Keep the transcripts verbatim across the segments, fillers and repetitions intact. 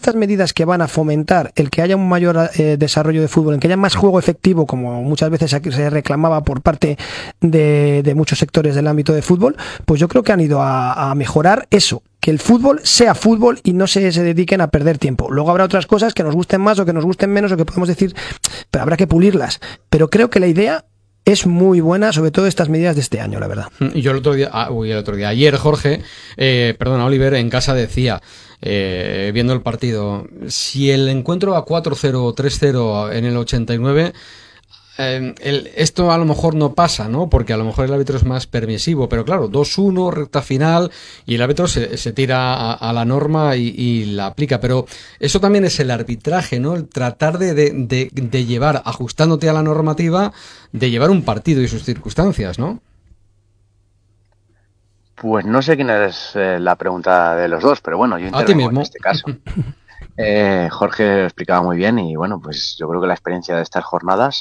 estas medidas que van a fomentar el que haya un mayor eh, desarrollo de fútbol, en que haya más juego efectivo, como muchas veces aquí se reclamaba por parte de, de muchos sectores del ámbito de fútbol, pues yo creo que han ido a, a mejorar eso, que el fútbol sea fútbol y no se, se dediquen a perder tiempo. Luego habrá otras cosas que nos gusten más o que nos gusten menos o que podemos decir, pero habrá que pulirlas. Pero creo que la idea es muy buena, sobre todo estas medidas de este año, la verdad. Y yo el otro día, ah, uy, el otro día, ayer Jorge, eh, perdona, Oliver, en casa decía, eh, viendo el partido, si el encuentro va cuatro cero o tres cero en el ochenta y nueve, eh, el, esto a lo mejor no pasa, ¿no? Porque a lo mejor el árbitro es más permisivo, pero claro, dos uno, recta final, y el árbitro se, se tira a, a la norma y, y la aplica. Pero eso también es el arbitraje, ¿no? El tratar de, de, de, de llevar, ajustándote a la normativa, de llevar un partido y sus circunstancias, ¿no? Pues no sé quién es eh, la pregunta de los dos, pero bueno, yo intervengo en este caso. Eh, Jorge lo explicaba muy bien y bueno, pues yo creo que la experiencia de estas jornadas,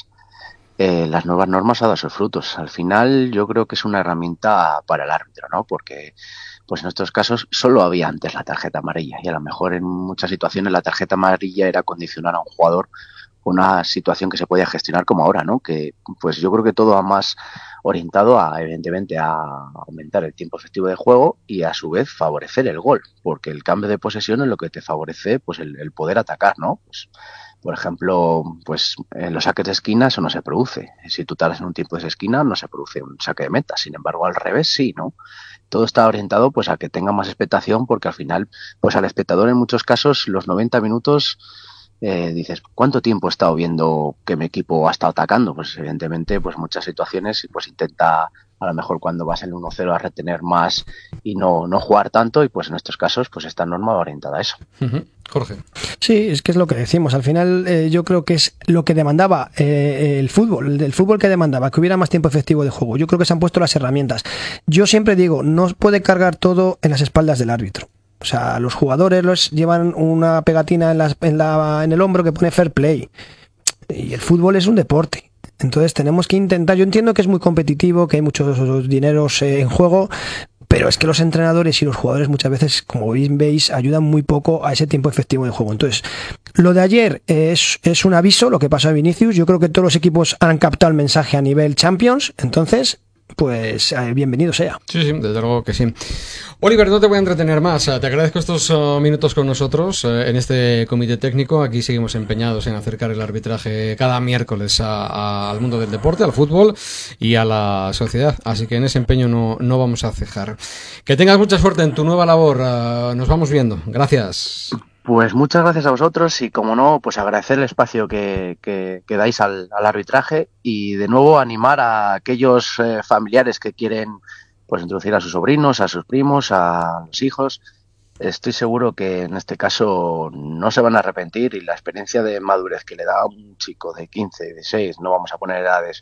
eh, las nuevas normas ha dado sus frutos. Al final yo creo que es una herramienta para el árbitro, ¿no? Porque pues en estos casos solo había antes la tarjeta amarilla y a lo mejor en muchas situaciones la tarjeta amarilla era condicionar a un jugador una situación que se podía gestionar como ahora, ¿no? Que pues yo creo que todo va más orientado a, evidentemente, a aumentar el tiempo efectivo de juego y a su vez favorecer el gol, porque el cambio de posesión es lo que te favorece pues el, el poder atacar, ¿no? Pues, por ejemplo, pues en los saques de esquina eso no se produce. Si tú talas en un tiempo de esquina no se produce un saque de meta, sin embargo al revés sí, ¿no? Todo está orientado pues a que tenga más expectación, porque al final pues al espectador en muchos casos los noventa minutos Eh, dices, ¿cuánto tiempo he estado viendo que mi equipo ha estado atacando? Pues evidentemente, pues muchas situaciones, pues intenta a lo mejor cuando vas en uno cero a retener más y no, no jugar tanto, y pues en estos casos, pues esta norma va orientada a eso. Uh-huh. Jorge. Sí, es que es lo que decimos. Al final eh, yo creo que es lo que demandaba eh, el fútbol, el, el fútbol que demandaba, que hubiera más tiempo efectivo de juego. Yo creo que se han puesto las herramientas. Yo siempre digo, no puede cargar todo en las espaldas del árbitro. O sea, los jugadores los llevan una pegatina en, la, en, la, en el hombro que pone fair play. Y el fútbol es un deporte. Entonces tenemos que intentar, yo entiendo que es muy competitivo, que hay muchos dineros eh, en juego, pero es que los entrenadores y los jugadores muchas veces, como veis, ayudan muy poco a ese tiempo efectivo de juego. Entonces, lo de ayer es, es un aviso, lo que pasó a Vinicius. Yo creo que todos los equipos han captado el mensaje a nivel Champions, entonces pues eh, bienvenido sea. Sí, sí, desde luego que sí. Oliver, no te voy a entretener más. Te agradezco estos uh, minutos con nosotros uh, en este comité técnico. Aquí seguimos empeñados en acercar el arbitraje cada miércoles a, a, al mundo del deporte, al fútbol y a la sociedad. Así que en ese empeño no, no vamos a cejar. Que tengas mucha suerte en tu nueva labor. Uh, nos vamos viendo. Gracias. Pues muchas gracias a vosotros y, como no, pues agradecer el espacio que, que, que dais al, al arbitraje y, de nuevo, animar a aquellos eh, familiares que quieren pues introducir a sus sobrinos, a sus primos, a los hijos. Estoy seguro que en este caso no se van a arrepentir, y la experiencia de madurez que le da a un chico de quince, dieciséis, no vamos a poner edades,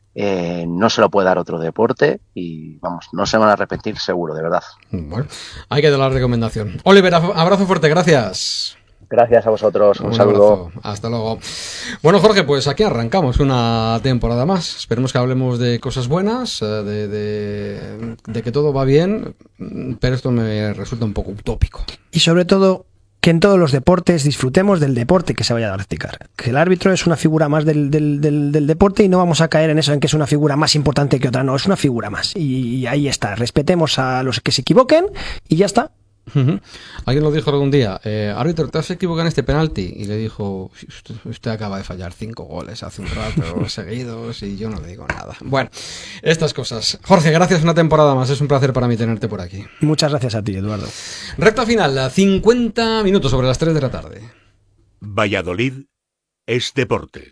eh, no se lo puede dar otro deporte y, vamos, no se van a arrepentir seguro, de verdad. Bueno, hay que dar la recomendación. Oliver, abrazo fuerte, gracias. Gracias a vosotros, un, un saludo. Abrazo. Hasta luego. Bueno, Jorge, pues aquí arrancamos una temporada más. Esperemos que hablemos de cosas buenas, de, de, de que todo va bien, pero esto me resulta un poco utópico. Y sobre todo, que en todos los deportes disfrutemos del deporte que se vaya a practicar. Que el árbitro es una figura más del, del, del, del deporte, y no vamos a caer en eso, en que es una figura más importante que otra. No, es una figura más. Y, y ahí está. Respetemos a los que se equivoquen y ya está. Uh-huh. Alguien lo dijo algún día, eh, árbitro, te has equivocado en este penalti, y le dijo, usted, usted acaba de fallar cinco goles hace un rato seguidos, y yo no le digo nada. Bueno, estas cosas. Jorge, gracias una temporada más, es un placer para mí tenerte por aquí. Muchas gracias a ti, Eduardo. Recta final, cincuenta minutos sobre las tres de la tarde. Valladolid es deporte.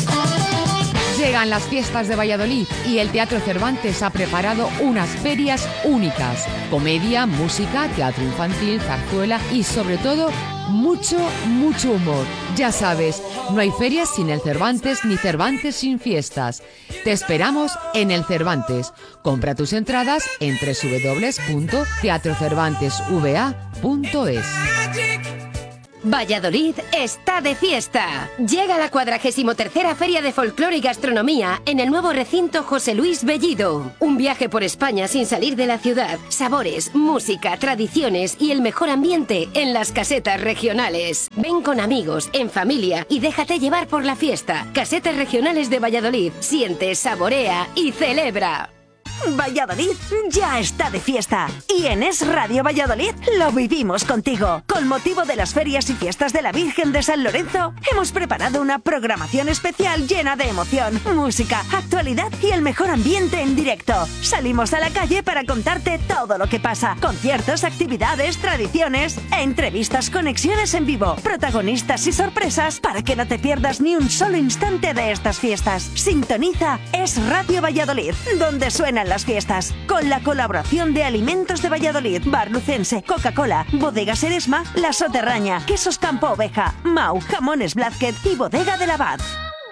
Llegan las fiestas de Valladolid y el Teatro Cervantes ha preparado unas ferias únicas. Comedia, música, teatro infantil, zarzuela y, sobre todo, mucho, mucho humor. Ya sabes, no hay ferias sin el Cervantes ni Cervantes sin fiestas. Te esperamos en el Cervantes. Compra tus entradas en doble u doble u doble u punto teatro cervantes v a punto es. Valladolid está de fiesta. Llega la cuadragésimo tercera Feria de Folclore y Gastronomía en el nuevo recinto José Luis Bellido. Un viaje por España sin salir de la ciudad. Sabores, música, tradiciones y el mejor ambiente en las casetas regionales. Ven con amigos, en familia y déjate llevar por la fiesta. Casetas regionales de Valladolid. Siente, saborea y celebra. Valladolid ya está de fiesta y en Es Radio Valladolid lo vivimos contigo. Con motivo de las ferias y fiestas de la Virgen de San Lorenzo, hemos preparado una programación especial llena de emoción, música, actualidad y el mejor ambiente en directo. Salimos a la calle para contarte todo lo que pasa. Conciertos, actividades, tradiciones, entrevistas, conexiones en vivo, protagonistas y sorpresas para que no te pierdas ni un solo instante de estas fiestas. Sintoniza Es Radio Valladolid, donde suenan las fiestas, con la colaboración de Alimentos de Valladolid, Bar Lucense, Coca-Cola, Bodegas Eresma, La Soterraña, Quesos Campo Oveja, Mau, Jamones Blázquez y Bodega del Abad.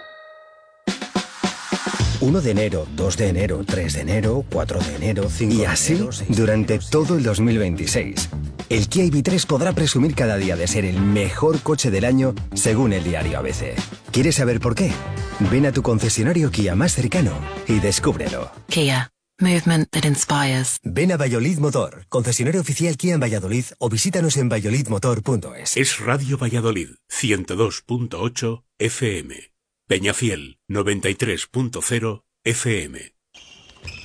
uno de enero, dos de enero, tres de enero, cuatro de enero, cinco de enero... Y así, durante todo el dos mil veintiséis. El Kia I V tres podrá presumir cada día de ser el mejor coche del año, según el diario A B C. ¿Quieres saber por qué? Ven a tu concesionario Kia más cercano y descúbrelo. Kia. Movement that inspires. Ven a Valladolid Motor, concesionario oficial Kia en Valladolid, o visítanos en valladolid motor punto es. Es Radio Valladolid, ciento dos punto ocho F M. Peñafiel, noventa y tres punto cero F M.